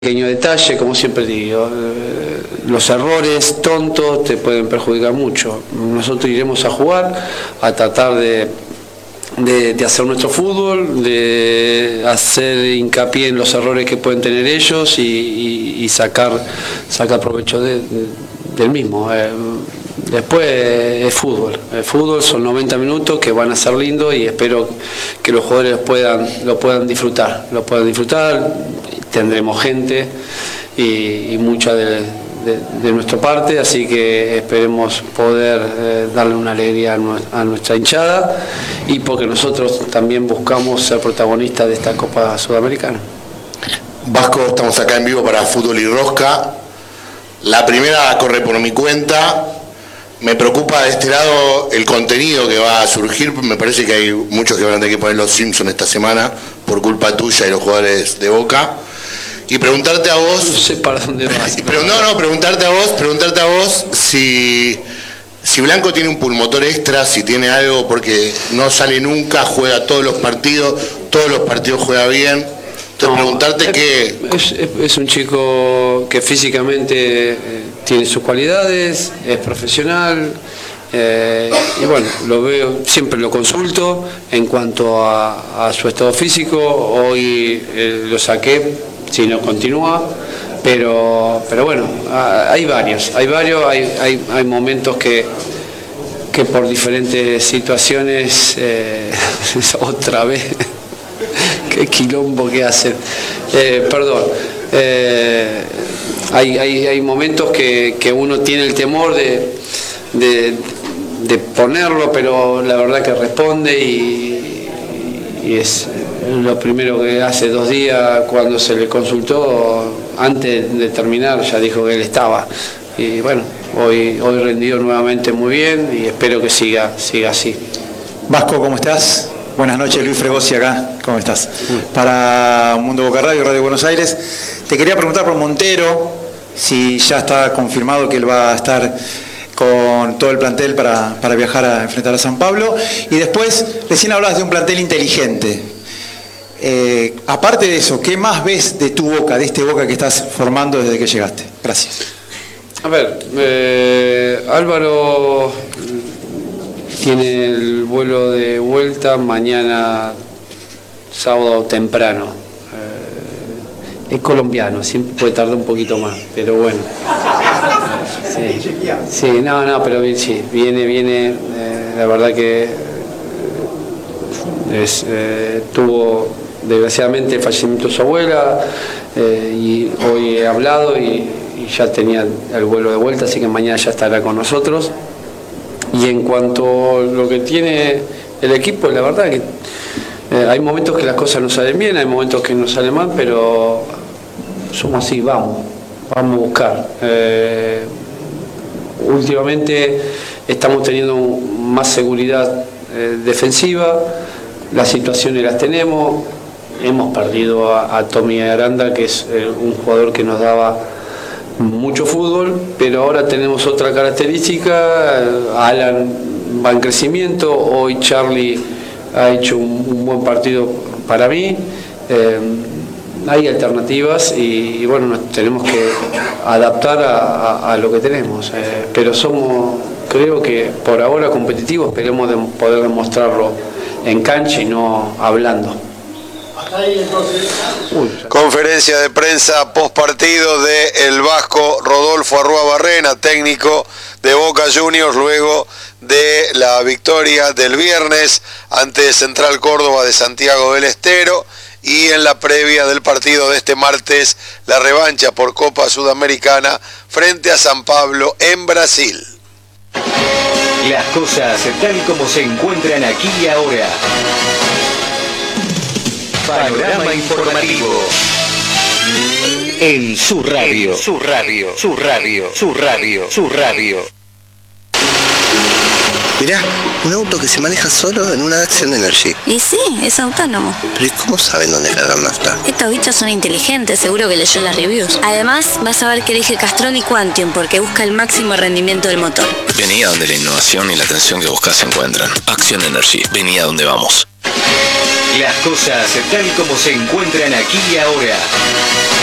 Pequeño detalle, como siempre digo, los errores tontos te pueden perjudicar mucho. Nosotros iremos a jugar, a tratar de hacer nuestro fútbol, de hacer hincapié en los errores que pueden tener ellos y sacar provecho del mismo. Después es fútbol. El fútbol son 90 minutos que van a ser lindos y espero que los jugadores lo puedan disfrutar. Tendremos gente y mucha de nuestra parte, así que esperemos poder darle una alegría a nuestra hinchada y porque nosotros también buscamos ser protagonistas de esta Copa Sudamericana. Vasco, estamos acá en vivo para Fútbol y Rosca. La primera corre por mi cuenta. Me preocupa de este lado el contenido que va a surgir. Me parece que hay muchos que van a tener que poner los Simpsons esta semana por culpa tuya y los jugadores de Boca. Y preguntarte a vos... No sé para dónde vas. Preguntarte a vos si Blanco tiene un pulmotor extra, si tiene algo, porque no sale nunca, juega todos los partidos juega bien. Entonces preguntarte qué... Es un chico que físicamente tiene sus cualidades, es profesional, y bueno, lo veo, siempre lo consulto en cuanto a su estado físico. Hoy lo saqué, si no continúa, pero bueno, hay momentos que por diferentes situaciones, otra vez, qué quilombo que hacen, perdón, hay momentos que uno tiene el temor de ponerlo, pero la verdad que responde y es lo primero que hace 2 días cuando se le consultó, antes de terminar ya dijo que él estaba. Y bueno, hoy rendió nuevamente muy bien y espero que siga así. Vasco, ¿cómo estás? Buenas noches, Luis Fregosi acá, ¿cómo estás? Para Mundo Boca Radio, Radio Buenos Aires. Te quería preguntar por Montero, si ya está confirmado que él va a estar con todo el plantel para viajar a enfrentar a San Pablo. Y después, recién hablabas de un plantel inteligente. Aparte de eso, ¿qué más ves de tu Boca, de este Boca que estás formando desde que llegaste? Gracias. A ver, Álvaro tiene el vuelo de vuelta mañana, sábado temprano. Es colombiano, siempre puede tardar un poquito más, pero bueno. Sí, pero sí, viene, la verdad que tuvo desgraciadamente el fallecimiento de su abuela, y hoy he hablado y ya tenía el vuelo de vuelta, así que mañana ya estará con nosotros. Y en cuanto a lo que tiene el equipo, la verdad que hay momentos que las cosas no salen bien, hay momentos que no salen mal, pero somos así, vamos a buscar. Últimamente estamos teniendo más seguridad defensiva, las situaciones las tenemos, hemos perdido a Tommy Aranda, que es un jugador que nos daba mucho fútbol, pero ahora tenemos otra característica. Alan va en crecimiento, hoy Charlie ha hecho un buen partido para mí. Hay alternativas y bueno, nos tenemos que adaptar a lo que tenemos, pero somos, creo que por ahora competitivos, esperemos poder demostrarlo en cancha y no hablando. Conferencia de prensa post partido de el Vasco Rodolfo Arrúa-Barrena, técnico de Boca Juniors, luego de la victoria del viernes ante Central Córdoba de Santiago del Estero, y en la previa del partido de este martes, la revancha por Copa Sudamericana frente a San Pablo en Brasil. Las cosas tal como se encuentran aquí y ahora. Panorama informativo. En su radio. Su radio. Mirá, un auto que se maneja solo en una Action Energy. Y sí, es autónomo. Pero ¿y cómo saben dónde cargar nafta? Estos bichos son inteligentes, seguro que leyó las reviews. Además, vas a ver que elige Castrol y Quantium porque busca el máximo rendimiento del motor. Vení a donde la innovación y la atención que buscas se encuentran. Action Energy, vení a donde vamos. Las cosas tal como se encuentran aquí y ahora.